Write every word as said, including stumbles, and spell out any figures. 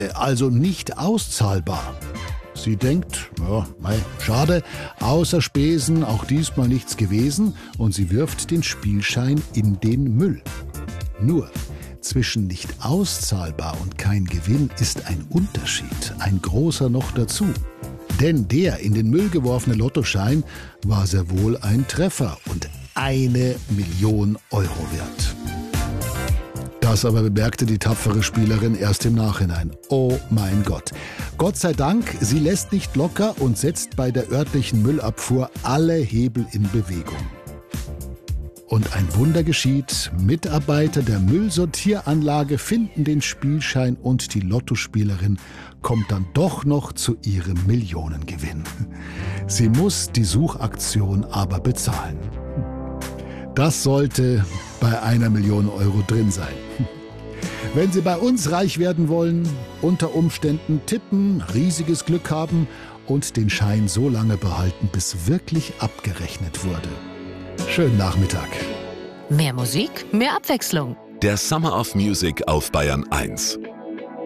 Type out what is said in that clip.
also nicht auszahlbar. Sie denkt, ja, mei, schade, außer Spesen auch diesmal nichts gewesen, und sie wirft den Spielschein in den Müll. Nur, zwischen nicht auszahlbar und kein Gewinn ist ein Unterschied, ein großer noch dazu. Denn der in den Müll geworfene Lottoschein war sehr wohl ein Treffer und eine Million Euro wert. Das aber bemerkte die tapfere Spielerin erst im Nachhinein. Oh mein Gott. Gott sei Dank, sie lässt nicht locker und setzt bei der örtlichen Müllabfuhr alle Hebel in Bewegung. Und ein Wunder geschieht. Mitarbeiter der Müllsortieranlage finden den Spielschein und die Lottospielerin kommt dann doch noch zu ihrem Millionengewinn. Sie muss die Suchaktion aber bezahlen. Das sollte bei einer Million Euro drin sein. Wenn Sie bei uns reich werden wollen, unter Umständen tippen, riesiges Glück haben und den Schein so lange behalten, bis wirklich abgerechnet wurde. Schönen Nachmittag. Mehr Musik, mehr Abwechslung. Der Summer of Music auf Bayern eins.